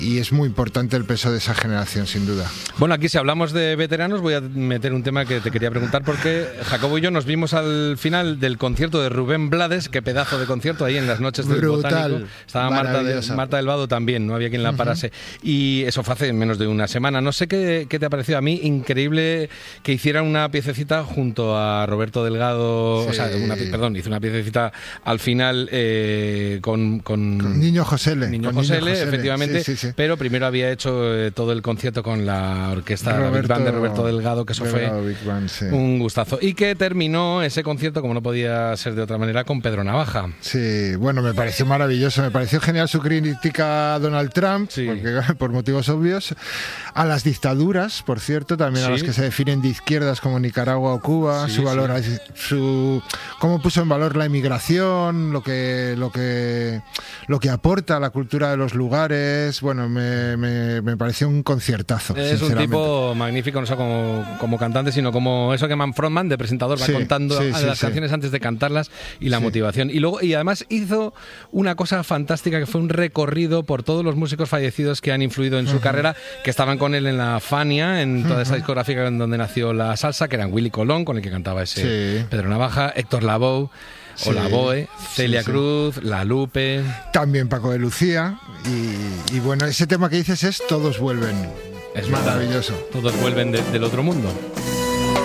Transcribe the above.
y es muy importante el peso de esa generación, sin duda. Bueno, aquí si hablamos de veteranos voy a meter un tema que te quería preguntar, porque Jacobo y yo nos vimos al final del concierto de Rubén Blades. Qué pedazo de concierto ahí en las noches del Botánico. Estaba Marta del Vado también, no había quien la parase. Y eso fue hace menos de una semana. No sé qué te ha parecido. A mí increíble que hicieran una piececita junto a Roberto Delgado. Sí. O sea, hizo una piececita al final con Niño Josele. Niño Josele, efectivamente. Sí. Pero primero había hecho todo el concierto con la orquesta Big Band de Roberto Delgado, que eso fue un gustazo. Y que terminó ese concierto, como no podía ser de otra manera, con Pedro Navaja. Sí, bueno, me pareció maravilloso. Me pareció genial su crítica a Donald Trump, porque, por motivos obvios. A las dictaduras, por cierto, también a las que se definen de izquierdas como Nicaragua o Cuba, cómo puso en valor la inmigración, lo que aporta a la cultura de los lugares. Bueno, me pareció un conciertazo. Es un tipo magnífico, no solo como cantante, sino como eso que Man Frontman, de presentador, va contando las canciones antes de cantarlas y la motivación. Y además hizo una cosa fantástica, que fue un recorrido por todos los músicos fallecidos que han influido en su carrera, que estaban con él en la Fania, en toda esa discográfica en donde nació la salsa, que eran Willy Colón, con el que cantaba ese Pedro Navaja, Héctor Lavoe, o la Boe, Celia Cruz, La Lupe, también Paco de Lucía, y bueno, ese tema que dices es Todos vuelven. Es maravilloso. Todos vuelven del otro mundo.